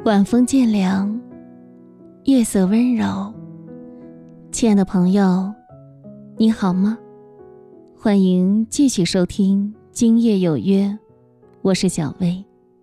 晚风渐凉，夜色温柔。亲爱的朋友，你好吗？欢迎继续收听今夜有约，我是小薇。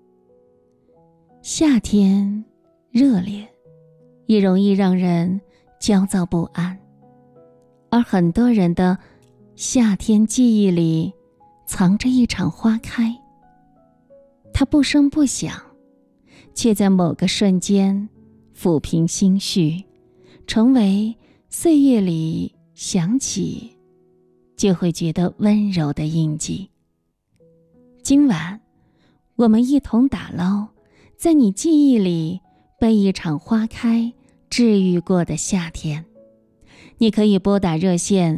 夏天热烈，也容易让人焦躁不安，而很多人的夏天记忆里藏着一场花开，它不声不响，却在某个瞬间抚平心绪，成为岁月里想起就会觉得温柔的印记。今晚我们一同打捞在你记忆里被一场花开治愈过的夏天。你可以拨打热线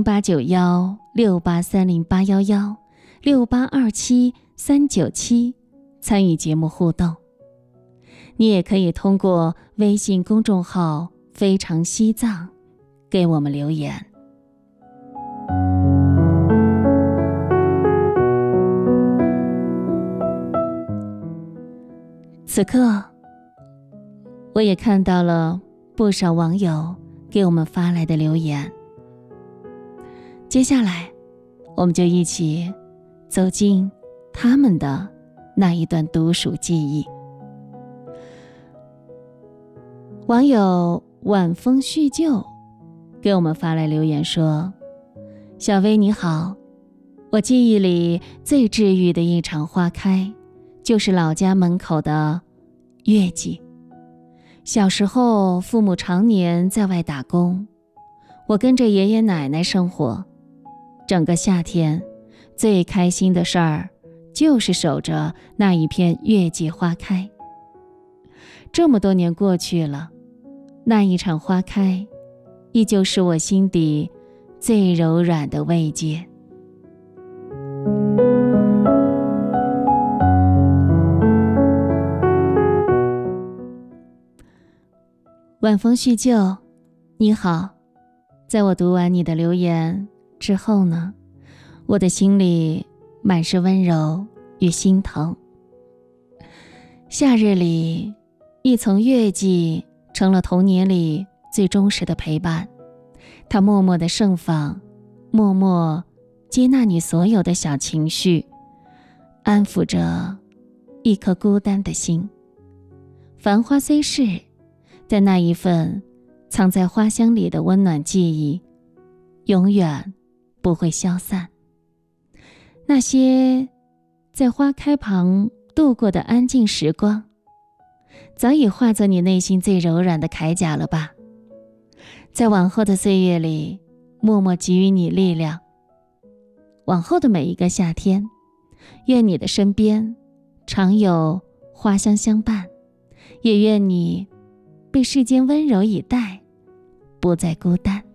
0891680811682768273977参与节目互动。你也可以通过微信公众号非常西藏给我们留言。此刻我也看到了不少网友给我们发来的留言，接下来我们就一起走进他们的那一段独属记忆。网友晚风叙旧给我们发来留言说，小薇你好，我记忆里最治愈的一场花开就是老家门口的月季。小时候父母常年在外打工，我跟着爷爷奶奶生活，整个夏天最开心的事儿就是守着那一片月季花开。这么多年过去了，那一场花开依旧是我心底最柔软的慰藉。晚风叙旧，你好，在我读完你的留言之后呢，我的心里满是温柔与心疼。夏日里，一丛月季成了童年里最忠实的陪伴，它默默地盛放，默默接纳你所有的小情绪，安抚着一颗孤单的心。繁花虽逝，但那一份藏在花香里的温暖记忆永远不会消散。那些在花开旁度过的安静时光，早已化作你内心最柔软的铠甲了吧。在往后的岁月里默默给予你力量。往后的每一个夏天，愿你的身边常有花香相伴，也愿你被世间温柔以待，不再孤单。